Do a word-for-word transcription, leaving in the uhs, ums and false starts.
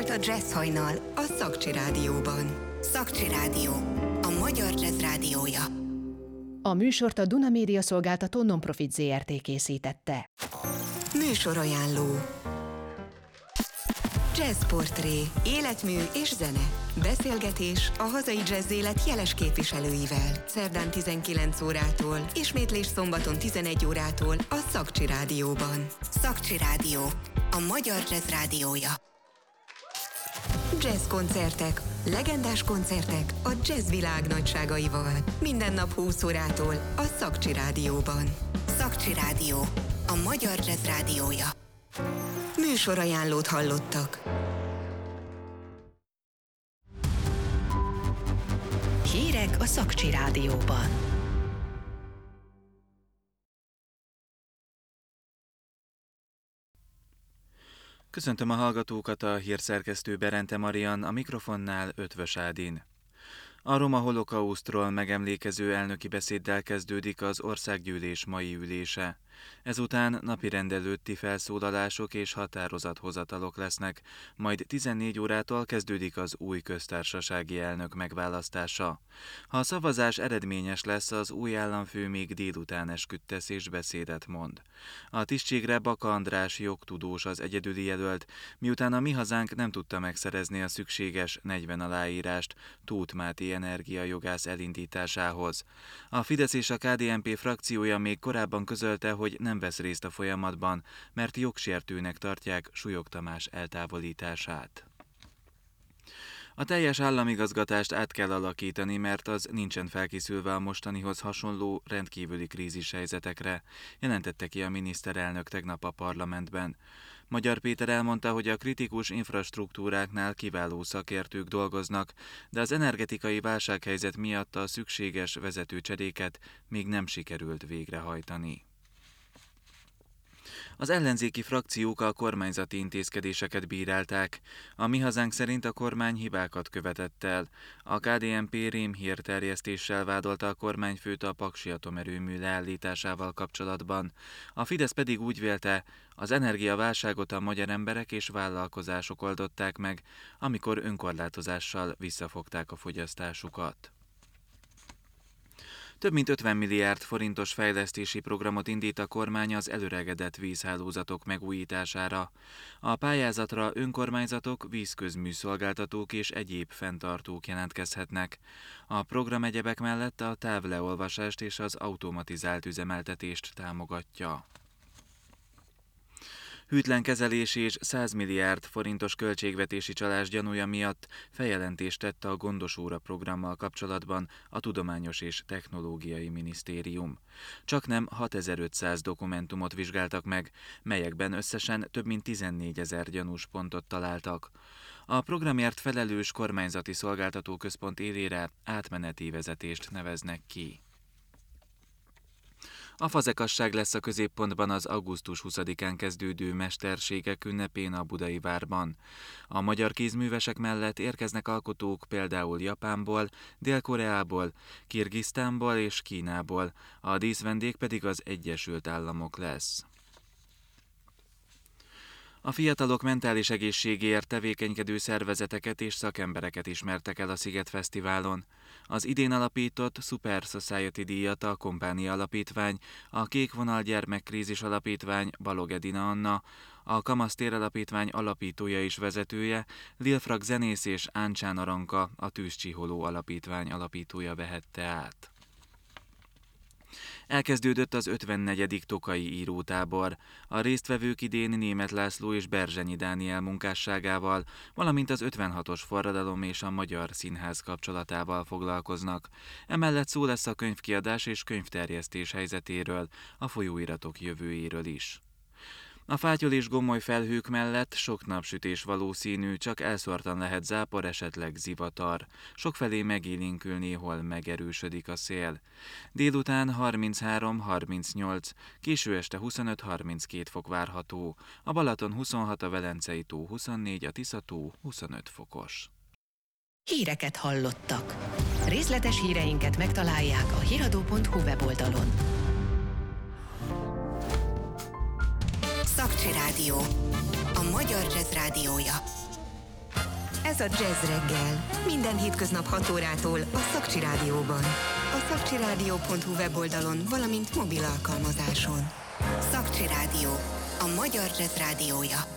Ismét a Jazz Hajnal a Szakcsi Rádióban. Szakcsi Rádió, a magyar jazz rádiója. A műsort a Duna Média Szolgáltató Nonprofit zé er té készítette. Műsorajánló. Jazzportré, életmű és zene. Beszélgetés a hazai jazz élet jeles képviselőivel. Szerdán tizenkilenc órától, ismétlés szombaton tizenegy órától a Szakcsi Rádióban. Szakcsi Rádió, a magyar jazz rádiója. Jazz koncertek, legendás koncertek a jazz világ nagyságaival. Minden nap húsz órától a Szakcsi Rádióban. Szakcsi Rádió, a magyar jazz rádiója. Műsorajánlót hallottak. Hírek a Szakcsi Rádióban. Köszöntöm a hallgatókat, a hírszerkesztő Berente Marian, a mikrofonnál Ötvös Ádin. A roma holokausztról megemlékező elnöki beszéddel kezdődik az országgyűlés mai ülése. Ezután napirend előtti felszólalások és határozathozatalok lesznek, majd tizennégy órától kezdődik az új köztársasági elnök megválasztása. Ha a szavazás eredményes lesz, az új államfő még délután esküdtesz és beszédet mond. A tisztségre Baka András jogtudós az egyedüli jelölt, miután a Mi Hazánk nem tudta megszerezni a szükséges negyven aláírást Tóth Máté energiajogász elindításához. A Fidesz és a ká dé en pé frakciója még korábban közölte, hogy nem vesz részt a folyamatban, mert jogsértőnek tartják Súlyog Tamás eltávolítását. A teljes államigazgatást át kell alakítani, mert az nincsen felkészülve a mostanihoz hasonló rendkívüli krízishelyzetekre, jelentette ki a miniszterelnök tegnap a parlamentben. Magyar Péter elmondta, hogy a kritikus infrastruktúráknál kiváló szakértők dolgoznak, de az energetikai válsághelyzet miatt a szükséges vezetőcseréket még nem sikerült végrehajtani. Az ellenzéki frakciók a kormányzati intézkedéseket bírálták. A Mi Hazánk szerint a kormány hibákat követett el. A ká dé en pé rémhírterjesztéssel vádolta a kormányfőt a paksi atomerőmű leállításával kapcsolatban. A Fidesz pedig úgy vélte, az energiaválságot a magyar emberek és vállalkozások oldották meg, amikor önkorlátozással visszafogták a fogyasztásukat. Több mint ötven milliárd forintos fejlesztési programot indít a kormány az elöregedett vízhálózatok megújítására. A pályázatra önkormányzatok, vízközműszolgáltatók és egyéb fenntartók jelentkezhetnek. A program egyebek mellett a távleolvasást és az automatizált üzemeltetést támogatja. Hűtlen kezelés és száz milliárd forintos költségvetési csalás gyanúja miatt feljelentést tett a Gondos óra programmal kapcsolatban a Tudományos és Technológiai Minisztérium. Csaknem hatezer-ötszáz dokumentumot vizsgáltak meg, melyekben összesen több mint tizennégyezer gyanús pontot találtak. A programért felelős kormányzati szolgáltatóközpont élére átmeneti vezetést neveznek ki. A fazekasság lesz a középpontban az augusztus huszadikán kezdődő mesterségek ünnepén a Budai Várban. A magyar kézművesek mellett érkeznek alkotók például Japánból, Dél-Koreából, Kirgisztánból és Kínából, a díszvendég pedig az Egyesült Államok lesz. A fiatalok mentális egészségéért tevékenykedő szervezeteket és szakembereket ismertek el a Sziget Fesztiválon. Az idén alapított Super Society díjat a Kompánia Alapítvány, a Kék Vonal Gyermekkrízis Alapítvány Balog Edina Anna, a Kamasztér Alapítvány alapítója és vezetője, Lilfrak zenész és Áncsán Aranka, a Tűzcsiholó Alapítvány alapítója vehette át. Elkezdődött az ötvennegyedik Tokai írótábor. A résztvevők idén Németh László és Berzsenyi Dániel munkásságával, valamint az ötvenhatos forradalom és a magyar színház kapcsolatával foglalkoznak. Emellett szó lesz a könyvkiadás és könyvterjesztés helyzetéről, a folyóiratok jövőjéről is. A fátyol és gomoly felhők mellett sok napsütés valószínű, csak elszórtan lehet zápor, esetleg zivatar. Sokfelé megélénkül, néhol megerősödik a szél. Délután harminchárom-harmincnyolc, késő este huszonöt-harminckét fok várható. A Balaton huszonhat, a Velencei tó huszonnégy, a Tisza-tó huszonöt fokos. Híreket hallottak. Részletes híreinket megtalálják a hiradó pont hu weboldalon. Szakcsi Rádió, a magyar jazz rádiója. Ez a Jazz Reggel. Minden hétköznap hat órától a Szakcsi Rádióban. A szakcsirádió pont hu weboldalon, valamint mobil alkalmazáson. Szakcsi Rádió. A magyar jazz rádiója.